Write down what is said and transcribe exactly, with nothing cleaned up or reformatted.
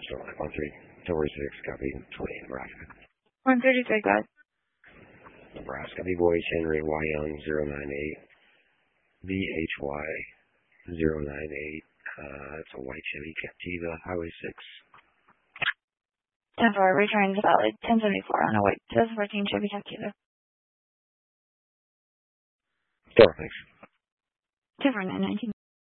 one three, thirty-six, copy, twenty, Nebraska. one thirty-six, guys. Nebraska, B Boys, Henry, Y Young, zero nine eight, B H Y, zero nine eight, uh, it's a white Chevy Captiva, Highway six. ten four, return to Valley, ten seventy-four on a white two thousand fourteen Chevy Captiva. Sure, thanks. two four nine nineteen.